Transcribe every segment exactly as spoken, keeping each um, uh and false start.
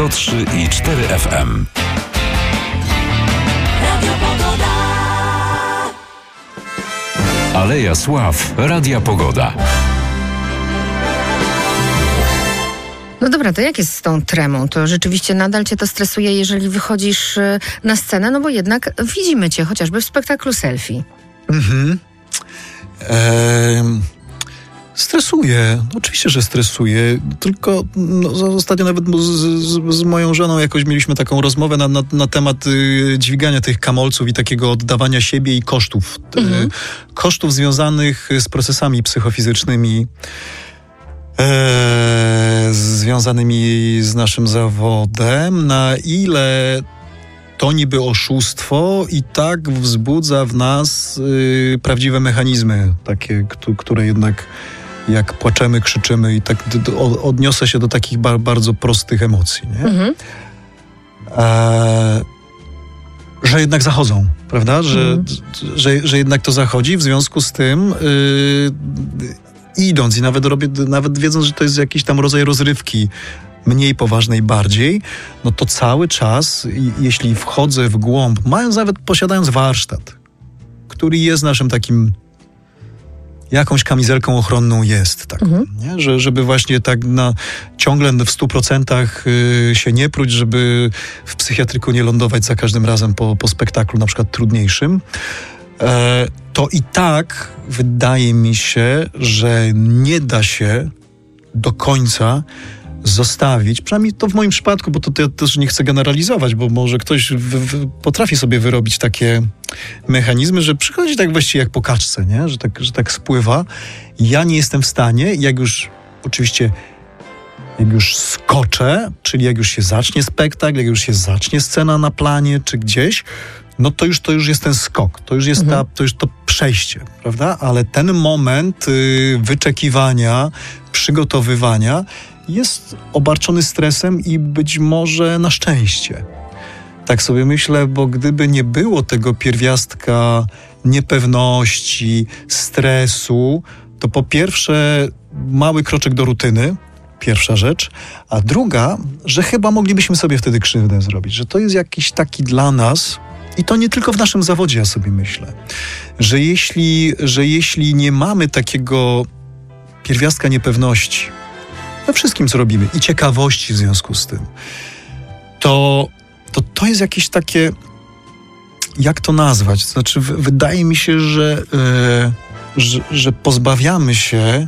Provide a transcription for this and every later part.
sto trzy i cztery F M. Aleja Sław, Radia Pogoda. No dobra, to jak jest z tą tremą? To rzeczywiście nadal cię to stresuje, jeżeli wychodzisz na scenę? No bo jednak widzimy cię chociażby w spektaklu Selfie. Mhm. Eee, stresuje. Oczywiście, że stresuje. Tylko no, ostatnio nawet z, z, z moją żoną jakoś mieliśmy taką rozmowę na, na, na temat y, dźwigania tych kamolców i takiego oddawania siebie i kosztów. Mhm. Y, kosztów związanych z procesami psychofizycznymi, e, związanymi z naszym zawodem. Na ile to niby oszustwo i tak wzbudza w nas y, prawdziwe mechanizmy, takie, k- które jednak jak płaczemy, krzyczymy i tak d- d- odniosę się do takich ba- bardzo prostych emocji, nie? Mhm. E, że jednak zachodzą, prawda? Że, mhm. d- że, że jednak to zachodzi, w związku z tym y, idąc i nawet robię, nawet wiedząc, że to jest jakiś tam rodzaj rozrywki, mniej poważnej bardziej, no to cały czas, jeśli wchodzę w głąb, mając nawet, posiadając warsztat, który jest naszym takim, jakąś kamizelką ochronną jest, taką, mhm. nie? Że, żeby właśnie tak na, ciągle w stu procentach y, się nie pruć, żeby w psychiatryku nie lądować za każdym razem po, po spektaklu, na przykład trudniejszym, e, to i tak wydaje mi się, że nie da się do końca zostawić, przynajmniej to w moim przypadku, bo to, to ja też nie chcę generalizować, bo może ktoś w, w, potrafi sobie wyrobić takie mechanizmy, że przychodzi tak właściwie jak po kaczce, nie? Że, tak, że tak spływa. Ja nie jestem w stanie, jak już oczywiście jak już skoczę, czyli jak już się zacznie spektakl, jak już się zacznie scena na planie, czy gdzieś, no to już, to już jest ten skok, to już jest, mhm. ta, to, już to przejście, prawda? Ale ten moment y, wyczekiwania, przygotowywania jest obarczony stresem i być może na szczęście. Tak sobie myślę, bo gdyby nie było tego pierwiastka niepewności, stresu, to po pierwsze mały kroczek do rutyny, pierwsza rzecz, a druga, że chyba moglibyśmy sobie wtedy krzywdę zrobić, że to jest jakiś taki dla nas, i to nie tylko w naszym zawodzie, ja sobie myślę, że jeśli, że jeśli nie mamy takiego pierwiastka niepewności we wszystkim, co robimy i ciekawości w związku z tym, to to, to jest jakieś takie, jak to nazwać? To znaczy, w, wydaje mi się, że, e, że, że pozbawiamy się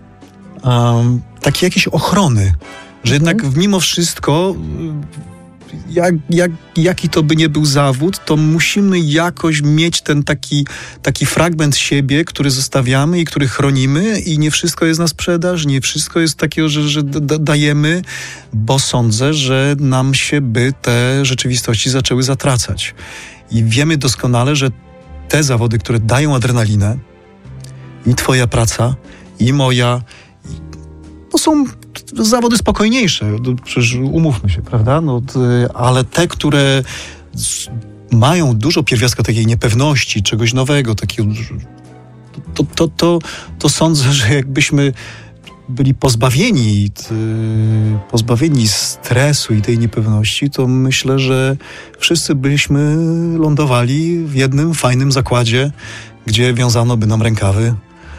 um, takiej jakiejś ochrony, że jednak mimo wszystko, jak, jak, jaki to by nie był zawód, to musimy jakoś mieć ten taki, taki fragment siebie, który zostawiamy i który chronimy, i nie wszystko jest na sprzedaż, nie wszystko jest takiego, że, że d- dajemy, bo sądzę, że nam się by te rzeczywistości zaczęły zatracać. I wiemy doskonale, że te zawody, które dają adrenalinę, i twoja praca, i moja, to są zawody spokojniejsze, przecież umówmy się, prawda? No, ale te, które mają dużo pierwiastka takiej niepewności, czegoś nowego, takiego, to, to, to, to sądzę, że jakbyśmy byli pozbawieni, pozbawieni stresu i tej niepewności, to myślę, że wszyscy byśmy lądowali w jednym fajnym zakładzie, gdzie wiązano by nam rękawy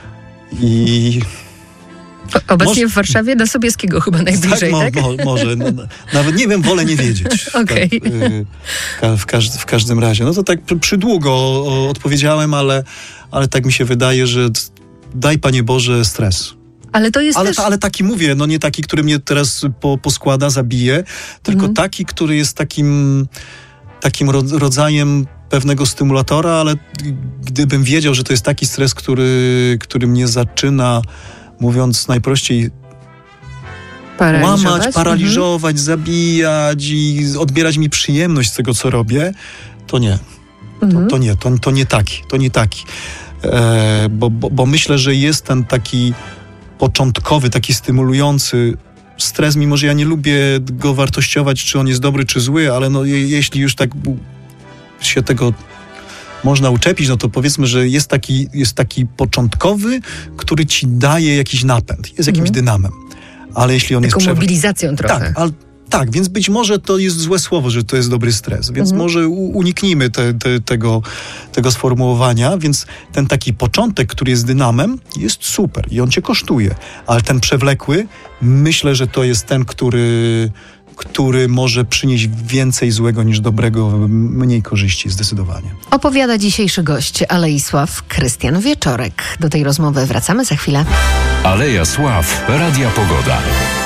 i... Obecnie może, w Warszawie do Sobieskiego chyba najbliżej, tak? tak? Mo, mo, może. No, nawet nie wiem, wolę nie wiedzieć. Okej. Okay. Tak, w, każd- w każdym razie. No to tak przydługo odpowiedziałem, ale, ale tak mi się wydaje, że daj, Panie Boże, stres. Ale to jest ale, też... ale taki mówię, no nie taki, który mnie teraz po, poskłada, zabije, tylko mhm. taki, który jest takim, takim ro- rodzajem pewnego stymulatora, ale gdybym wiedział, że to jest taki stres, który, który mnie zaczyna, mówiąc najprościej, paraliżować? łamać, paraliżować, mhm. zabijać i odbierać mi przyjemność z tego, co robię, to nie. Mhm. To, to nie, to, to nie taki, to nie taki. E, bo, bo, bo myślę, że jest ten taki początkowy, taki stymulujący stres, mimo że ja nie lubię go wartościować, czy on jest dobry, czy zły, ale no, je, jeśli już tak się tego można uczepić, no to powiedzmy, że jest taki, jest taki początkowy, który ci daje jakiś napęd, jest jakimś mhm. dynamem. Ale jeśli on Taką jest... mobilizacją trochę. Tak, ale Tak, więc być może to jest złe słowo, że to jest dobry stres, więc Mhm. może u- uniknijmy te, te, tego, tego sformułowania, więc ten taki początek, który jest dynamem, jest super i on cię kosztuje, ale ten przewlekły, myślę, że to jest ten, który, który może przynieść więcej złego niż dobrego, mniej korzyści zdecydowanie. Opowiada dzisiejszy gość Aleisław Krystian Wieczorek. Do tej rozmowy wracamy za chwilę. Aleja Sław, Radia Pogoda.